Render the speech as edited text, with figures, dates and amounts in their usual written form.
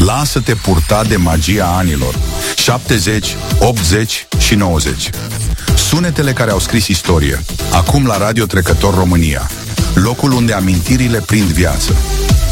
Lasă-te purta de magia anilor 70, 80 și 90. Sunetele care au scris istorie. Acum la Radio Trecător România, locul unde amintirile prind viață.